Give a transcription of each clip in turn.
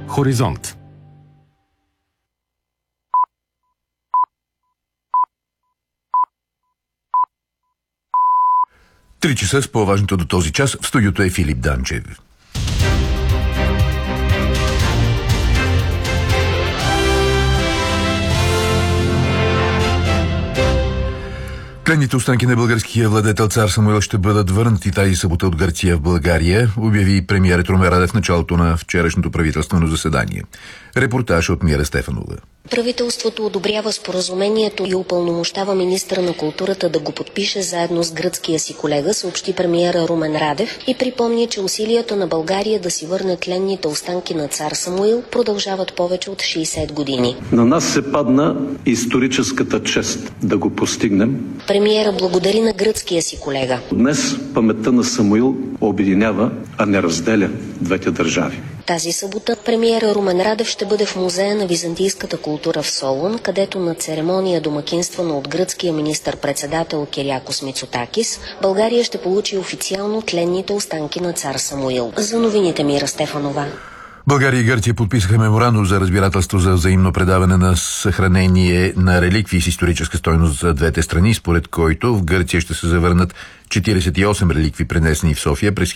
Хоризонт. Три часа с по-важното до този час. В студиото е Филип Данчев. Тленните останки на българския владетел цар Самуил ще бъдат върнати тази събота от Гърция в България, обяви премиерът Румен Радев в началото на вчерашното правителствено заседание. Репортаж от Мира Стефанова. Правителството одобрява споразумението и упълномощава министъра на културата да го подпише заедно с гръцкия си колега, съобщи премиера Румен Радев и припомни, че усилията на България да си върне тленните останки на цар Самуил продължават повече от 60 години. На нас се падна историческата чест да го постигнем. Премиера благодари на гръцкия си колега. Днес паметта на Самуил обединява, а не разделя двете държави. Тази събота премиера Румен Радев ще бъде в Музея на византийската култура в Солун, където на церемония домакинствана от гръцкия министър-председател Кириакос Мицотакис, България ще получи официално тленните останки на цар Самуил. За новините Мира Стефанова. България и Гърция подписаха меморандум за разбирателство за взаимно предаване на съхранение на реликвии с историческа стойност за двете страни, според който в Гърция ще се завърнат 48 реликви, пренесени в София през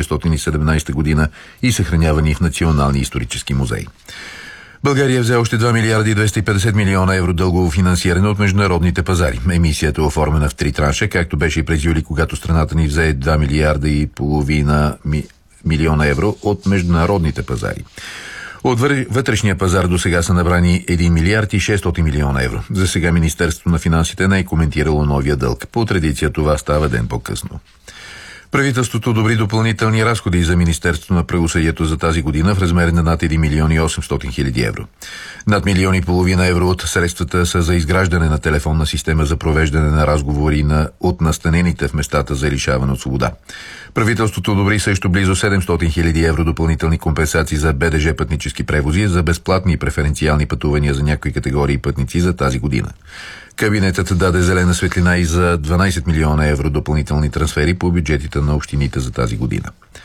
1917 година и съхранявани в Националния исторически музей. България взе още 2 милиарда и 250 милиона евро дългово финансиране от международните пазари. Емисията е оформена в 3 транша, както беше и през юли, когато страната ни взе 2 милиарда и половина милиона евро от международните пазари. От вътрешния пазар до сега са набрани 1 милиард и 600 милиона евро. За сега Министерството на финансите не е коментирало новия дълг. По традиция това става ден по-късно. Правителството одобри допълнителни разходи за Министерството на правосъдието за тази година в размер на над 1 милион и 800 хиляди евро. Над 1,5 милиона евро от средствата са за изграждане на телефонна система за провеждане на разговори от настанените в местата за лишаване от свобода. Правителството одобри също близо 700 хиляди евро допълнителни компенсации за БДЖ пътнически превози, за безплатни и преференциални пътувания за някои категории пътници за тази година. Кабинетът даде зелена светлина и за 12 милиона евро допълнителни трансфери по бюджетите на общините за тази година.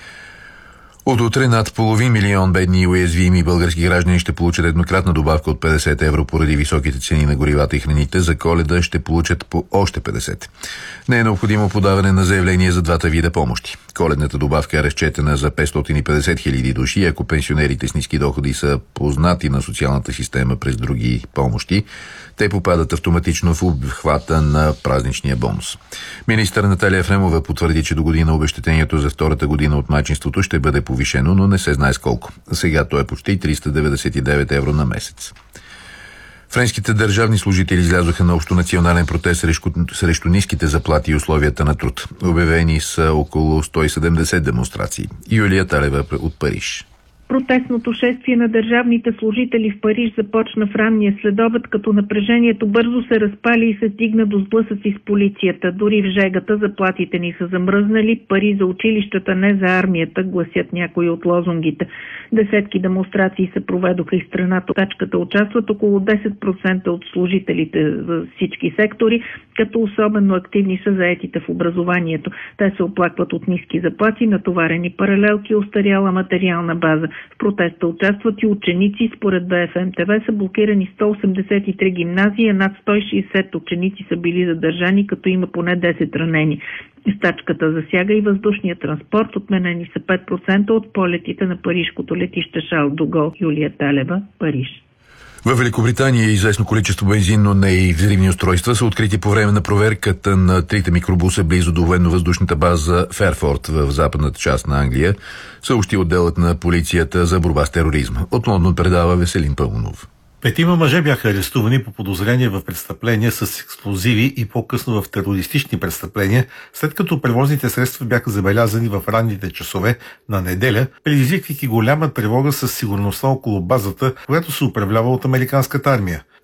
От утре над половин милион бедни и уязвими български граждани ще получат еднократна добавка от 50 евро поради високите цени на горивата и храните. За Коледа ще получат по още 50. Не е необходимо подаване на заявление за двата вида помощи. Коледната добавка е разчетена за 550 хиляди души. Ако пенсионерите с ниски доходи са познати на социалната система през други помощи, те попадат автоматично в обхвата на празничния бонус. Министър Наталия Ефремова потвърди, че до година обезщетението за втората година от майчинството ще бъде повишено, но не се знае с колко. Сега то е почти 399 евро на месец. Френските държавни служители излязоха на общонационален протест срещу ниските заплати и условията на труд. Обявени са около 170 демонстрации. Юлия Талева от Париж. Протестното шествие на държавните служители в Париж започна в ранния следобед, като напрежението бързо се разпали и се стигна до сблъсъци с полицията. Дори в жегата заплатите ни са замръзнали, пари за училищата, не за армията, гласят някои от лозунгите. Десетки демонстрации се проведоха и страната. Тачката участват около 10% от служителите за всички сектори, като особено активни са заетите в образованието. Те се оплакват от ниски заплати, натоварени паралелки, устаряла материална база. В протеста участват и ученици. Според БФМ ТВ са блокирани 183 гимназии, а над 160 ученици са били задържани, като има поне 10 ранени. Стачката засяга и въздушния транспорт. Отменени са 5% от полетите на парижкото летище Шарл де Гол. Юлия Талева, Париж. В Великобритания известно количество бензин, но не и взривни устройства са открити по време на проверката на трите микробуса близо до военно-въздушната база Ферфорд в западната част на Англия, съобщи отделът на полицията за борба с тероризма. От Лондон предава Веселин Пълнов. 5 мъже бяха арестувани по подозрение в престъпления с експлозиви и по-късно в терористични престъпления, след като превозните средства бяха забелязани в ранните часове на неделя, предизвиквайки голяма тревога със сигурността около базата, която се управлява от американската армия.